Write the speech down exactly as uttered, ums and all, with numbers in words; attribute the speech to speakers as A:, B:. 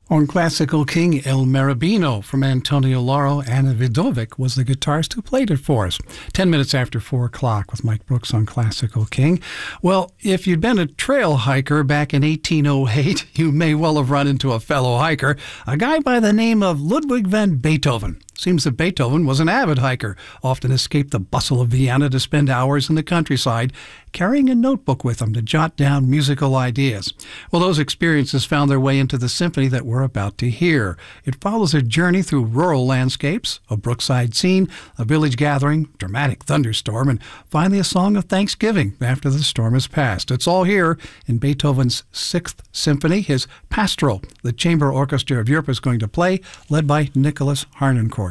A: On Classical King, El Marabino from Antonio Lauro. Anna Vidovic was the guitarist who played it for us. Ten minutes after four o'clock with Mike Brooks on Classical King. Well, if you'd been a trail hiker back in eighteen oh eight, you may well have run into a fellow hiker, a guy by the name of Ludwig van Beethoven. Seems that Beethoven was an avid hiker, often escaped the bustle of Vienna to spend hours in the countryside, carrying a notebook with him to jot down musical ideas. Well, those experiences found their way into the symphony that we're about to hear. It follows a journey through rural landscapes, a brookside scene, a village gathering, dramatic thunderstorm, and finally a song of thanksgiving after the storm has passed. It's all here in Beethoven's Sixth Symphony, his Pastoral. The Chamber Orchestra of Europe is going to play, led by Nicholas Harnoncourt.